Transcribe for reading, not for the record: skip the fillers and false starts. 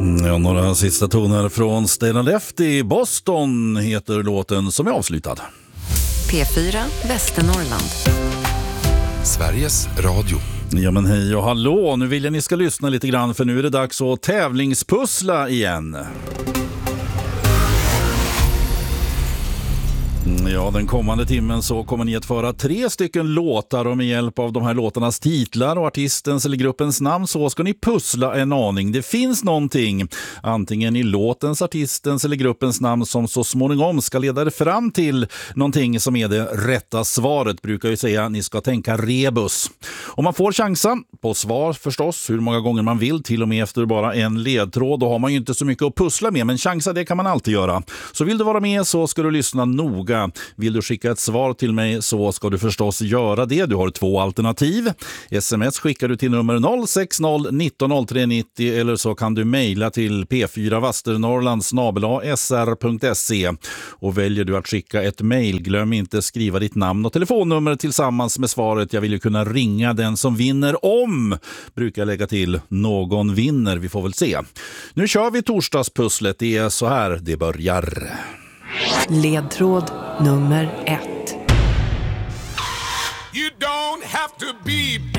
Ja, några sista toner från Stay Left i Boston heter låten som är avslutad. P4 Västernorrland. Sveriges Radio. Ja men hej och hallå, nu vill jag ni ska lyssna lite grann för nu är det dags att tävlingspussla igen. Ja, den kommande timmen så kommer ni att föra 3 stycken låtar och med hjälp av de här låtarnas titlar och artistens eller gruppens namn så ska ni pussla en aning. Det finns någonting, antingen i låtens, artistens eller gruppens namn som så småningom ska leda er fram till någonting som är det rätta svaret. Brukar ju säga, ni ska tänka rebus. Och man får chansen på svar förstås, hur många gånger man vill, till och med efter bara en ledtråd. Då har man ju inte så mycket att pussla med, men chansa det kan man alltid göra. Så vill du vara med så ska du lyssna noga. Vill du skicka ett svar till mig så ska du förstås göra det. Du har 2 alternativ. SMS skickar du till nummer 060 190390 eller så kan du mejla till p4vasternorrland@sr.se. Och väljer du att skicka ett mejl, glöm inte skriva ditt namn och telefonnummer tillsammans med svaret. Jag vill ju kunna ringa den som vinner om. Brukar lägga till någon vinner, vi får väl se. Nu kör vi torsdagspusslet, det är så här det börjar. Ledtråd nummer 1. You don't have to be